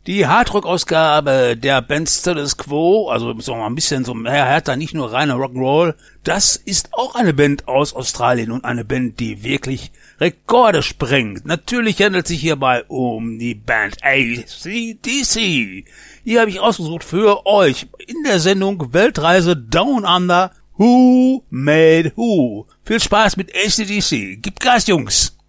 Die Hardrock-Ausgabe der Band Status Quo, also so mal ein bisschen so härter, nicht nur reiner Rock'n'Roll, das ist auch eine Band aus Australien und eine Band, die wirklich Rekorde sprengt. Natürlich handelt es sich hierbei um die Band AC/DC. Hier habe ich ausgesucht für euch in der Sendung Weltreise Down Under Who Made Who. Viel Spaß mit AC/DC. Gib Gas, Jungs!